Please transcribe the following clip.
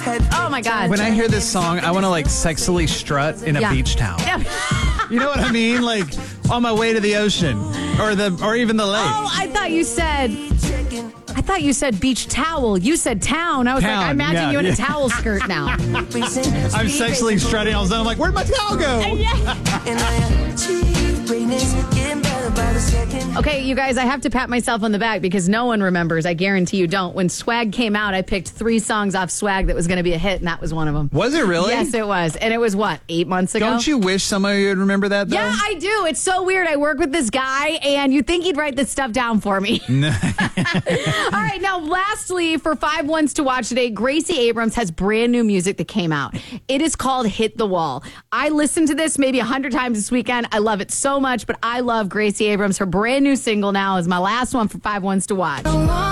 Oh my God. When I hear this song, I want to like sexily strut in a beach town. Yeah. You know what I mean? Like on my way to the ocean or even the lake. Oh, I thought you said beach towel. You said town. I was like, I imagine you in a towel skirt now. I'm sexually strutting. I'm like, where'd my towel go? Okay, you guys, I have to pat myself on the back because no one remembers. I guarantee you don't. When Swag came out, I picked 3 songs off Swag that was going to be a hit, and that was one of them. Was it really? Yes, it was. And it was, 8 months ago? Don't you wish somebody would remember that, though? Yeah, I do. It's so weird. I work with this guy, and you'd think he'd write this stuff down for me. All right, now, lastly, for 5 ones to watch today, Gracie Abrams has brand new music that came out. It is called Hit the Wall. I listened to this maybe 100 times this weekend. I love it so much, but I love Gracie Abrams. Her brand new single now is my last one for 5 ones to watch.